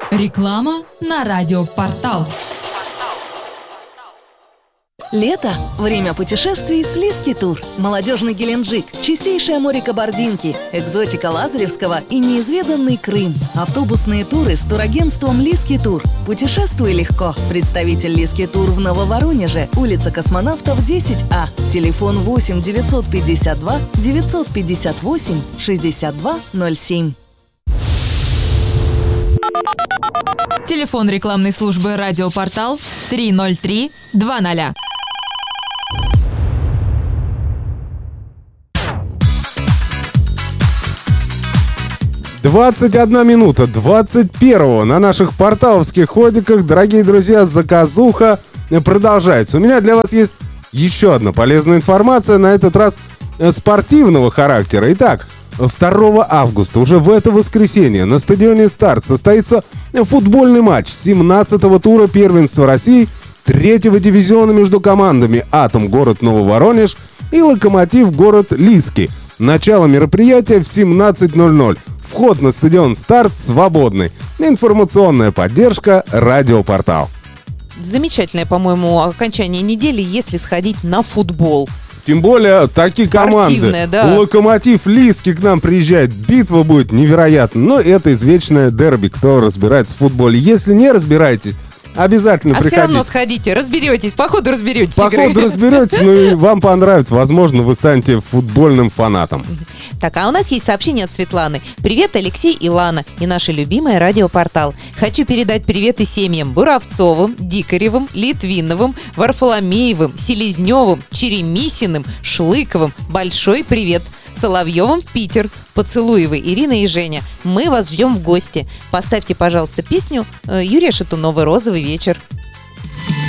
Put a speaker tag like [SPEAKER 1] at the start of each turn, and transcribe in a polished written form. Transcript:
[SPEAKER 1] Реклама на радиопортал.
[SPEAKER 2] Лето – время путешествий с Лиски Тур. Молодежный Геленджик, чистейшее море Кабардинки, экзотика Лазаревского и неизведанный Крым. Автобусные туры с турагентством Лиски Тур. Путешествуй легко. Представитель Лиски Тур в Нововоронеже, улица Космонавтов, 10А. Телефон 8 952 958 6207.
[SPEAKER 1] Телефон рекламной службы «Радиопортал» 303 20.
[SPEAKER 3] «21 минута 21-го» на наших порталовских ходиках. Дорогие друзья, заказуха продолжается. У меня для вас есть еще одна полезная информация, на этот раз спортивного характера. Итак, 2 августа, уже в это воскресенье, на стадионе «Старт» состоится футбольный матч 17-го тура первенства России 3-го дивизиона между командами «Атом» город Нововоронеж и «Локомотив» город Лиски. Начало мероприятия в 17:00. Вход на стадион «Старт» свободный. Информационная поддержка «Радиопортал».
[SPEAKER 4] Замечательное, по-моему, окончание недели, если сходить на футбол.
[SPEAKER 3] Тем более, такие команды.
[SPEAKER 4] Да.
[SPEAKER 3] «Локомотив», Лиски к нам приезжает. Битва будет невероятна. Но это извечное дерби, кто разбирается в футболе. Если не разбираетесь, обязательно приходите.
[SPEAKER 4] Все равно сходите, разберетесь, по ходу разберетесь.
[SPEAKER 3] По ходу разберетесь, ну и вам понравится. Возможно, вы станете футбольным фанатом.
[SPEAKER 4] Так, а у нас есть сообщение от Светланы. Привет, Алексей и Лана, и наше любимое радиопортал. Хочу передать приветы семьям Буравцовым, Дикаревым, Литвиновым, Варфоломеевым, Селезневым, Черемисиным, Шлыковым. Большой привет. Соловьевым в Питер. Поцелуевы, Ирина и Женя. Мы вас ждем в гости. Поставьте, пожалуйста, песню Юрия Шатунова «Розовый вечер».